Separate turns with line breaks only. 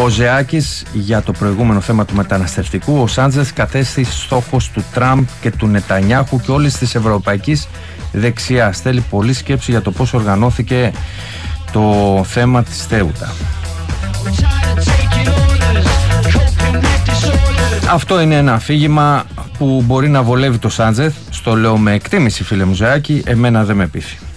Ο Ζεάκης για το προηγούμενο θέμα του μεταναστευτικού. Ο Σάντζεθ κατέστη στόχος του Τραμπ και του Νετανιάχου και όλης της ευρωπαϊκής δεξιάς. Θέλει πολλή σκέψη για το πώς οργανώθηκε το θέμα της Θέουτα. Αυτό είναι ένα αφήγημα που μπορεί να βολεύει το Σάντζεθ. Στο λέω με εκτίμηση, φίλε μου Ζεάκη, εμένα δεν με πείθει.